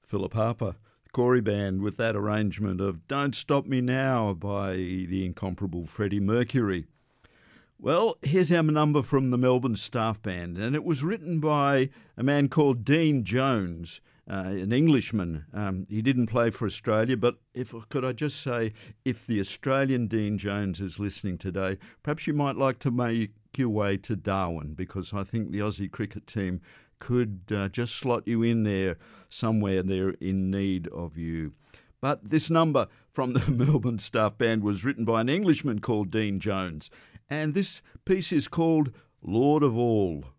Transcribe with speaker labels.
Speaker 1: Philip Harper, Corey Band, with that arrangement of Don't Stop Me Now by the incomparable Freddie Mercury. Well, here's our number from the Melbourne Staff Band, and it was written by a man called Dean Jones, an Englishman. He didn't play for Australia, but could I just say, if the Australian Dean Jones is listening today, perhaps you might like to make your way to Darwin, because I think the Aussie cricket team could just slot you in there somewhere. They're in need of you. But this number from the Melbourne Staff Band was written by an Englishman called Dean Jones, and this piece is called Lord of All.